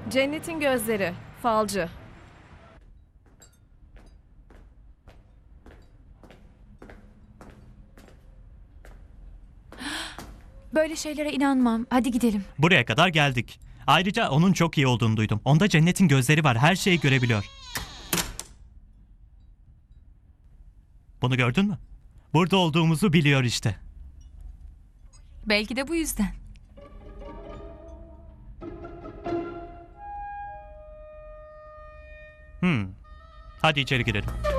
Cennet'in gözleri, falcı. Böyle şeylere inanmam. Hadi gidelim. Buraya kadar geldik. Ayrıca onun çok iyi olduğunu duydum. Onda Cennet'in gözleri var. Her şeyi görebiliyor. Bunu gördün mü? Burada olduğumuzu biliyor işte. Belki de bu yüzden. Hadi içeri girelim.